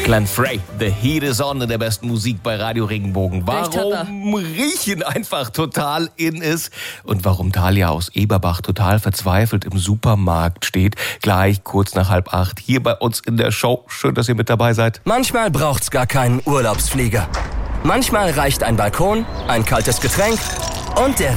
Glenn Frey, The Heat is On in der besten Musik bei Radio Regenbogen. Warum Riechen einfach total in ist und warum Talia aus Eberbach total verzweifelt im Supermarkt steht, gleich kurz nach 7:30 hier bei uns in der Show. Schön, dass ihr mit dabei seid. Manchmal braucht's gar keinen Urlaubsflieger. Manchmal reicht ein Balkon, ein kaltes Getränk und der